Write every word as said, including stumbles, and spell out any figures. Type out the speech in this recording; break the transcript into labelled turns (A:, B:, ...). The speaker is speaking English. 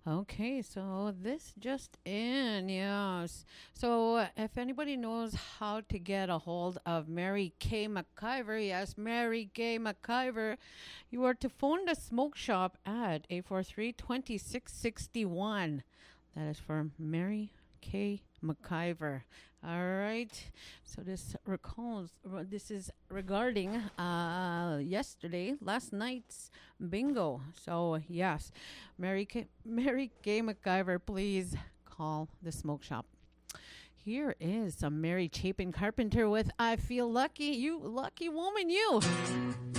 A: Okay, so this just in, yes. So uh, if anybody knows how to get a hold of Mary Kay McIver, yes, Mary Kay McIver, you are to phone the smoke shop at eight four three, two six six one. That is for Mary Kay McIver. All right. So this recalls. This is regarding uh yesterday, last night's bingo. So yes, Mary Kay, Mary Kay McIver, please call the smoke shop. Here is some Mary Chapin Carpenter with "I Feel Lucky." You lucky woman, you.